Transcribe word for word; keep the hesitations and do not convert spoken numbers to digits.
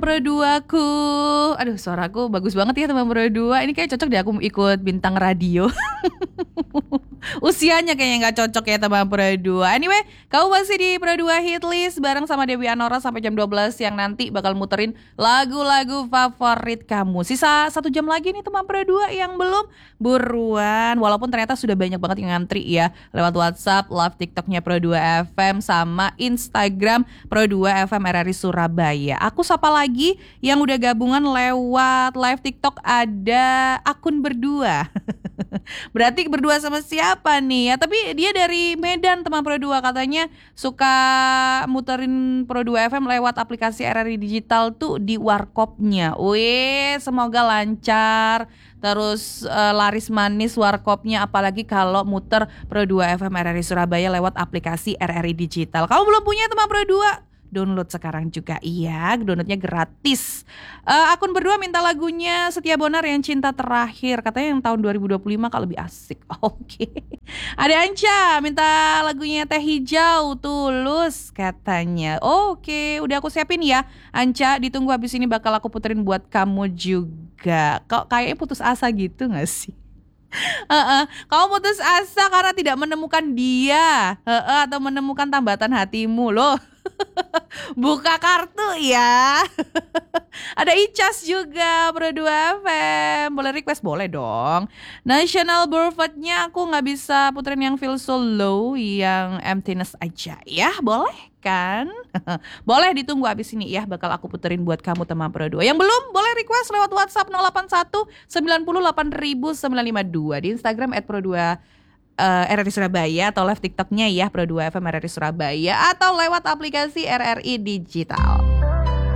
Pro dua ku. Aduh, suaraku bagus banget ya teman Pro dua. Ini kayak cocok deh aku ikut bintang radio. Usianya kayaknya gak cocok ya teman Pro dua. Anyway, kamu masih di Pro dua Hitlist bareng sama Dewi Anora sampai jam dua belas yang nanti bakal muterin lagu-lagu favorit kamu. Sisa satu jam lagi nih teman Pro dua yang belum, buruan. Walaupun ternyata sudah banyak banget yang ngantri ya lewat WhatsApp, live TikToknya Pro dua F M sama Instagram Pro dua F M R R I Surabaya. Aku sapa lagi yang udah gabungan lewat live TikTok, ada akun berdua. Berarti berdua sama siapa nih ya? Tapi dia dari Medan teman Pro dua, katanya suka muterin Pro dua F M lewat aplikasi R R I Digital tuh di warkopnya. Wih, semoga lancar. Terus uh, laris manis warkopnya, apalagi kalau muter Pro dua F M R R I Surabaya lewat aplikasi R R I Digital. Kamu belum punya teman Pro dua? Download sekarang juga, iya, downloadnya gratis. uh, Akun berdua minta lagunya Setia Bonar yang Cinta Terakhir, katanya yang tahun dua ribu dua puluh lima kalau lebih asik. Oke. Ada Anca minta lagunya Teh Hijau Tulus katanya. Oke, udah aku siapin ya Anca, ditunggu habis ini bakal aku puterin buat kamu juga. Kok kayaknya putus asa gitu gak sih? Uh-uh. Kamu putus asa karena tidak menemukan dia, uh-uh, atau menemukan tambatan hatimu loh. Buka kartu ya. Ada Icas juga Pro dua F M. Boleh request? Boleh dong. National Birthday-nya aku gak bisa puterin yang Feel So Low, yang Emptiness aja ya. Boleh kan? Boleh, ditunggu abis ini ya, bakal aku puterin buat kamu teman Pro dua. Yang belum, boleh request lewat WhatsApp nol delapan satu sembilan nol delapan nol sembilan lima dua, di Instagram at Pro dua Uh, R R I Surabaya, atau live TikToknya ya Pro dua F M R R I Surabaya, atau lewat aplikasi R R I Digital.